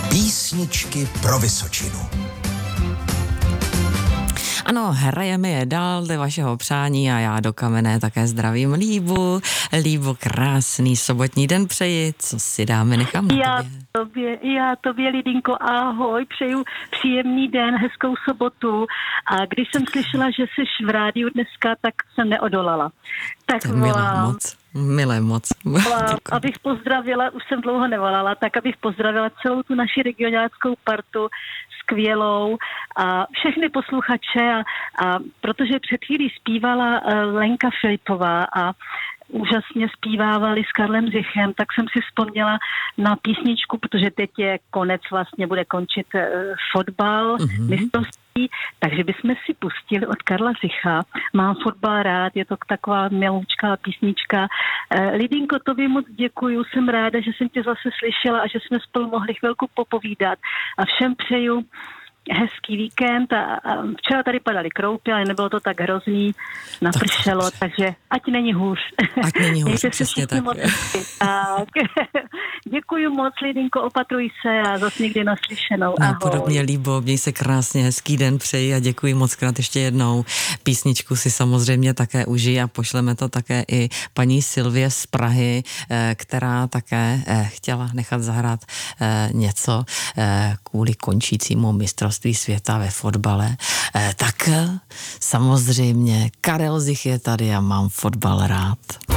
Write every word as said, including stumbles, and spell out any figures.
Písničky pro Vysočinu. Ano, hrajeme je dál dle vašeho přání a já do Kamenné také zdravím Líbu. Líbo, krásný sobotní den přeji, co si dáme, nechám na já tobě. Tobě, já tobě, Lidinko, ahoj, přeju příjemný den, hezkou sobotu. A když jsem slyšela, že jsi v rádiu dneska, tak jsem neodolala. Tak To milé volám. moc, milé moc. Volám, abych pozdravila, už jsem dlouho nevolala, tak abych pozdravila celou tu naši regionáckou partu, skvělou a všechny posluchače a, a protože před chvílí zpívala uh, Lenka Filipová a úžasně zpívávali s Karlem Zichem, tak jsem si vzpomněla na písničku, protože teď je konec, vlastně bude končit uh, fotbal, mm-hmm. mistrovství, takže bychom si pustili od Karla Zicha. Mám fotbal rád, je to taková miloučká písnička. Uh, Lidinko, tobě moc děkuju, jsem ráda, že jsem tě zase slyšela a že jsme spolu mohli chvilku popovídat a všem přeju hezký víkend a, a včera tady padaly kroupy, ale nebylo to tak hrozný, napršelo, tak, takže ať není hůř. Ať není hůř, přesně tak. tak. Děkuju moc, Lidinko, opatruj se a zase někdy naslyšenou. No, ahoj. podobně, Líbo, měj se krásně, hezký den přeji a děkuji moc krát ještě jednou. Písničku si samozřejmě také užij a pošleme to také i paní Silvie z Prahy, která také chtěla nechat zahrát něco kvůli končícímu mistrovství světa ve fotbale. Tak samozřejmě Karel Zich je tady a mám fotbal rád.